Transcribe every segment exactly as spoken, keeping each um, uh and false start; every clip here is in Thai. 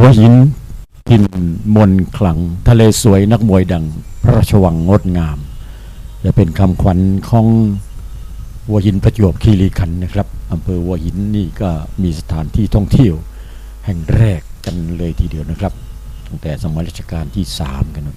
หัวหินทินมนขลังทะเลสวยนักมวยดังพระราชวังงดงามและเป็นคำขวัญของหัวหินประจวบคีรีขันธ์นะครับอำเภอหัวหินนี่ก็มีสถานที่ท่องเที่ยวแห่งแรกกันเลยทีเดียวนะครับตั้งแต่สมัยรัชกาลที่สามกัน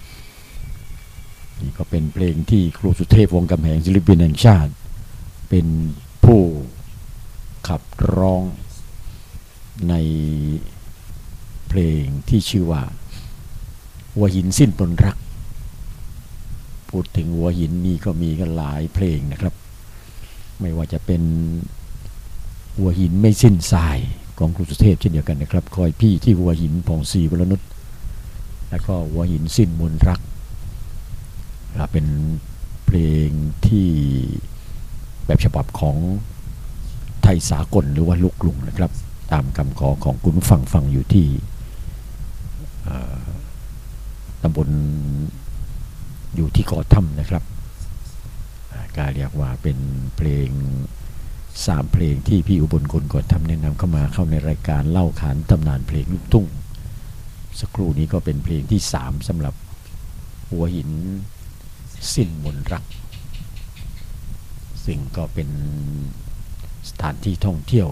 นี่ก็เป็นเพลงที่ครูสุเทพวงศ์กำแหงศิลปินแห่งชาติเป็นผู้ขับร้องในเพลงที่ชื่อว่าหัวหินสิ้นตนรักพูดถึงหัวหินนี่ก็มีกันหลายเพลงนะครับไม่ว่าจะเป็นหัวหินไม่สิ้นสายของครูสุเทพเช่นเดียวกันนะครับคอยพี่ที่หัวหินผ่องศรีวรนุชแล้วก็หัวหินสิ้นมนรักเป็นเพลงที่แบบฉบับของไทยสากลหรือว่าลูกกรุงนะครับตามคำขอของคุณฟังฟังอยู่ที่ตำบลอยู่ที่เกาะถ้ำนะครับก็เรียกว่าเป็นเพลงสามเพลงที่พี่อุบลคนเกาะถ้ำแนะนำเข้ามาเข้าในรายการเล่าขานตำนานเพลงลูกทุ่งสักครู่นี้ก็เป็นเพลงที่สามสำหรับหัวหินสิ้นมนรักซึ่งก็เป็นสถานที่ท่องเที่ยว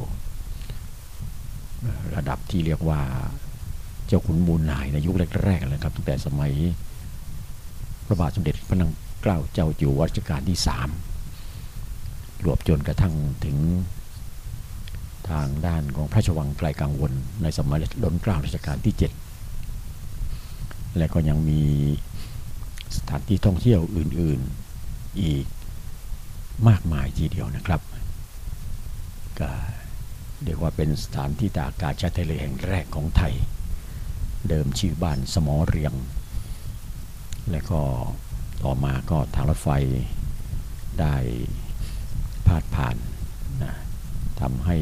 ระดับที่เรียกว่าเจ้าขุนมูลนายในยุคแรกๆเลยครับตั้งแต่สมัยพระบาทสมเด็จพระนางเกล้าเจ้าอยู่หัวรัชกาลที่สามรวบจนกระทั่งถึงทางด้านของพระราชวังไกลกังวลในสมัยล้นเกล้ารัชกาลที่เจ็ดและก็ยังมีสถานที่ท่องเที่ยวอื่นๆอีกมากมายทีเดียวนะครับก็เรียกว่าเป็นสถานที่ตากอากาศชายทะเลแห่งแรกของไทยเดิมชื่อบ้านสมอเรียงและก็ต่อมาก็ทางรถไฟได้พาดผ่านนะทำให้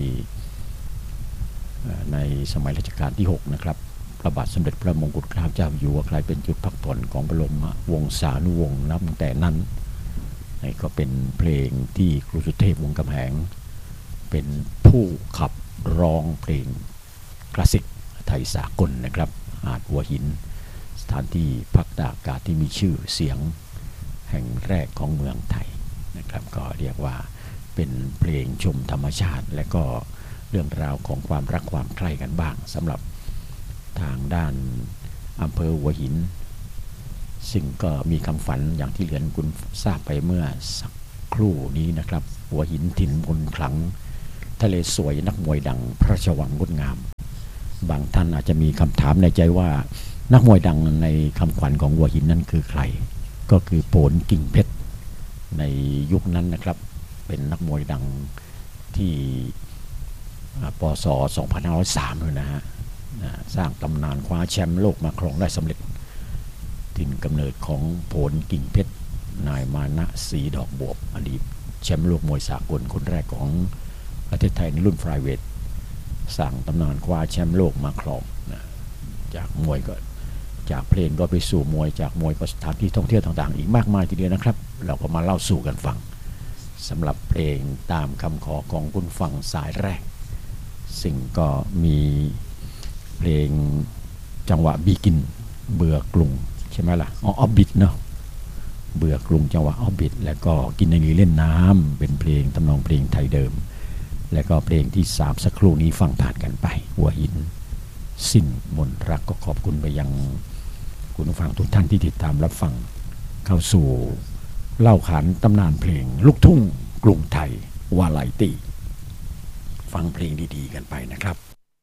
ในสมัยรัชกาลที่หกนะครับพระบาทสมเด็จพระมงกุฎเกล้าเจ้าอยู่หัวกลายเป็นจุดพักผ่อนของบรมวงศานุวงศ์นับตั้งแต่นั้นนี่ก็เป็นเพลงที่ครูสุเทพวงศ์กำแหงเป็นผู้ขับร้องเพลงคลาสสิกไทยสากลนะครับหาดหัวหินสถานที่พักตากอากาศที่มีชื่อเสียงแห่งแรกของเมืองไทยนะครับก็เรียกว่าเป็นเพลงชมธรรมชาติและก็เรื่องราวของความรักความใคร่กันบ้างสำหรับทางด้านอำเภอหัวหินซึ่งก็มีคำฝันอย่างที่เรียนคุณทราบไปเมื่อสักครู่นี้นะครับหัวหินถิ่นมนขลังทะเลสวยนักมวยดังพระราชวังงดงามบางท่านอาจจะมีคำถามในใจว่านักมวยดังในคำขวัญของหัวหินนั้นคือใครก็คือโผลกิ่งเพชรในยุคนั้นนะครับเป็นนักมวยดังที่ปศสองพันห้าร้อยสามเลยนะฮะสร้างตำนานคว้าแชมป์โลกมาครองได้สำเร็จถิ่นกำเนิดของโผลกิ่งเพชรนายมานะศรีดอกบวบอดีตแชมป์โลกมวยสากลคนแรกของประเทศไทยในรุ่นฟลายเวทสร้างตำนานคว้าแชมป์โลกมาครองนะจากมวยก็จากเพลงก็ไปสู่มวยจากมวยก็สถานที่ท่องเที่ยวต่างๆอีกมากมายทีเดียวนะครับเราก็มาเล่าสู่กันฟังสำหรับเพลงตามคำขอของคุณฟังสายแรกซึ่งก็มีเพลงจังหวะบีกินเบื่อกรุงใช่ไหมล่ะอ๋อออบิทเนาะเบื่อกรุงจังหวะออบิทแล้วก็กินในนี้เล่นน้ำเป็นเพลงทำนองเพลงไทยเดิมและก็เพลงที่สามสักครู่นี้ฟังผ่านกันไปหัวหินสิ้นมนรักก็ขอบคุณไปยังคุณผู้ฟังทุกท่านที่ติดตามรับฟังเข้าสู่เล่าขานตำนานเพลงลูกทุ่งกรุงไทยวาไลตี้ฟังเพลงดีๆกันไปนะครับ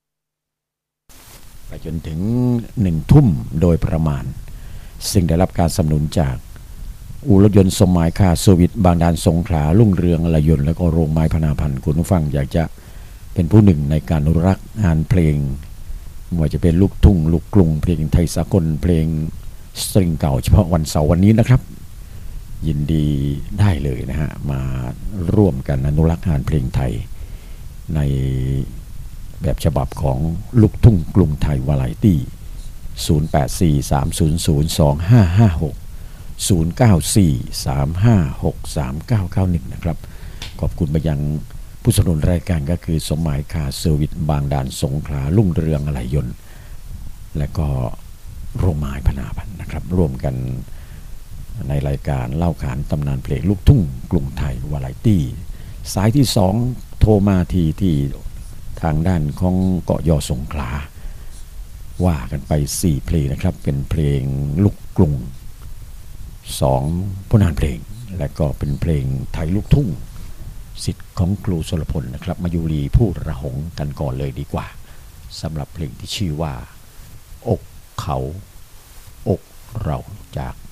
ไปจนถึงหนึ่งทุ่มโดยประมาณซึ่งได้รับการสนับสนุนจากอู่รถยนต์สมหมายคาเซอร์วิสบางดานสงขลาลุ่งเรืองอลยนต์และก็โรงไม้พนาพันธ์คุณผู้ฟังอยากจะเป็นผู้หนึ่งในการรักงานเพลงไม่ว่าจะเป็นลูกทุ่งลูกกรุงเพลงไทยสากลเพลงสตริงเก่าเฉพาะวันเสาร์วันนี้นะครับยินดีได้เลยนะฮะมาร่วมกันอนุรักษ์งานเพลงไทยในแบบฉบับของลูกทุ่งกรุงไทยวาไลตี้ศูนย์ แปด สี่ สาม ศูนย์ ศูนย์ สอง ห้า ห้า หก ศูนย์ เก้า สี่ สาม ห้า หก สาม เก้า เก้า หนึ่งนะครับขอบคุณไปยังผู้สนับสนุนรายการก็คือสมหมายคาเซอร์วิสบางดานสงขลาลุ่งเรืองอะไหล่ยนต์และก็โรงไม้พนาพันธ์นะครับร่วมกันในรายการเล่าขานตำนานเพลงลูกทุ่งกรุงไทยวาไรตี้สายที่สองโทรมาทีที่ทางด้านของเกาะยอสงขลาว่ากันไปสี่เพลงนะครับเป็นเพลงลูกกรุงสองผลงานเพลงและก็เป็นเพลงไทยลูกทุ่งสิทธิ์ของครูสุรพลนะครับมายุรีพูดระหงกันก่อนเลยดีกว่าสำหรับเพลงที่ชื่อว่าอกเขาอกเราจาก